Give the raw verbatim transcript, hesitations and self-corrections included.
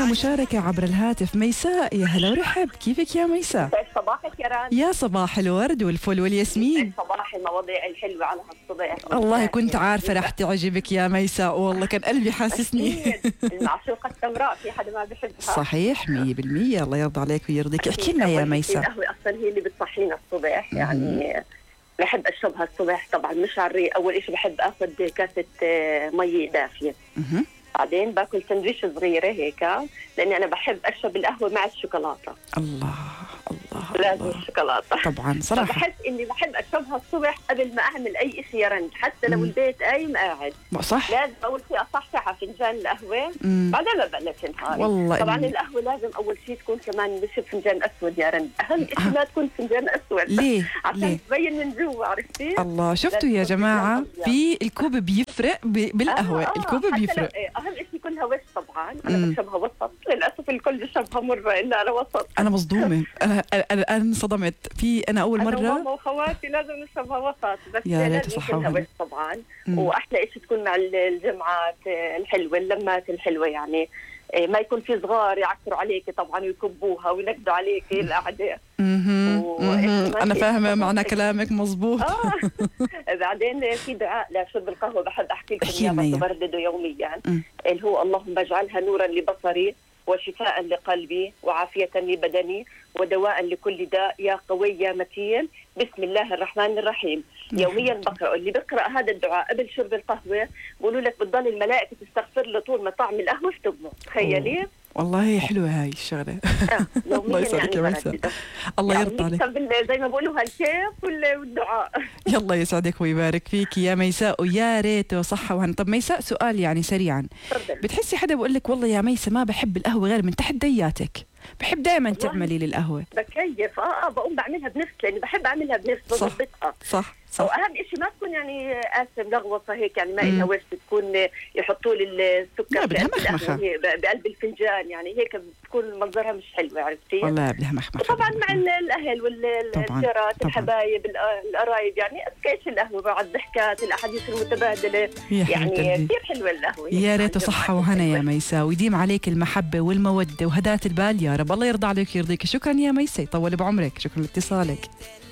معنا مشاركة عبر الهاتف. ميساء، يا هلا ورحب، كيفك يا ميساء؟ صباحك يا ران. يا صباح الورد والفل والياسمين. صباح المواضيع الحلوة على هالصبح. والله كنت عارفة رح تعجبك يا ميساء، والله كان قلبي حاسسني. المعشوقة السمراء في حدا ما بحبها. صحيح مية بالمية، الله يرضى عليك ويرضيك. احكي لنا يا ميساء. القهوة أصلا هي اللي بتصحينا الصبح، يعني بحب أشربها الصبح طبعا مش على الريق. أول إشي بحب أخذ كاسة مي دافية، بعدين باكل سندويش صغيرة هيك، لأني أنا بحب أشرب القهوة مع الشوكولاتة. الله الله لازم الله. الشوكولاتة طبعا صراحة بحس إني بحب أشربها الصبح قبل ما أعمل أي إشي يا رند، حتى لو البيت قايم قاعد. صح، لازم أول شيء أصحصح على فنجان القهوة، بعدين ببلش نهاري. والله طبعا إني. القهوة لازم أول شيء تكون كمان مش فنجان أسود يا رند، أهم شيء ما تكون فنجان أسود. ليه؟ عشان ليه؟ تبين من جوا، عرفتي؟ الله، شفتوا يا جماعة في الكوب بيفرق بالقهوة. آه آه الكوب بيفرق. أهم شيء يكونها وش. طبعا أنا بشربها وسط، للأسف الكل بيشربها مرة إلا على وسط. أنا مصدومة، أنا أنا أنا انصدمت في أنا أول مرة. أنا وماما وخواتي لازم نشربها وسط، بس يا ريت لازم صحة يكونها وهنا. وش طبعا. مم. وأحلى إشي تكون مع الجمعات الحلوة، اللمات الحلوة، يعني ما يكون في صغار يعكروا عليكي طبعا ويكبوها وينكدوا عليكي القعدة. أنا فاهمة معنى كلامك مزبوط. آه. بعدين في دعاء لشرب القهوة بحب أحكي لكم إياه، بردده يوميا، اللي هو اللهم اجعلها نورا لبصري وشفاء لقلبي وعافية لبدني ودواء لكل داء، يا قوي يا متين، بسم الله الرحمن الرحيم. يوميا بقرأ. اللي بقرأ هذا الدعاء قبل شرب القهوة بقولوا لك بتضل الملائكة تستغفر له طول ما طعم القهوة في تمه. تخيلي والله حلوة هاي الشغلة. آه. الله يسعدك يا ميساء، الله يرضى عليك. زي ما بقولوا هالكيف والدعاء. يلا يسعدك ويبارك فيك يا ميساء، ويا ريت صحة وهنا. طب ميساء، سؤال يعني سريعا، بتحسي حدا بقول لك والله يا ميساء ما بحب القهوة غير من تحدياتك، بحب دائما تعملي لي القهوة؟ بكيف اه بقوم بعملها بنفس، لاني بحب اعملها بنفس، بضبطها. صح صح. واهم شيء ما تكون يعني قاسم لغوصه هيك، يعني ما لها وش، تكون يحطوا لي السكر بدها مخمخه بقلب الفنجان، يعني هيك بتكون منظرها مش حلو، عرفتي؟ والله بدها مخمخه. طبعا مع الاهل والجيرات الحبايب القرايب، يعني ايش القهوه مع الضحكات الاحاديث المتبادله، يعني كثير حلوه القهوه. يا ريت صحه وهنا يا ميساء، ويديم عليك المحبه والموده وهداة البال يا رب. الله يرضى عليك ويرضيك. شكرا يا ميساء، يطول بعمرك، شكرا لاتصالك.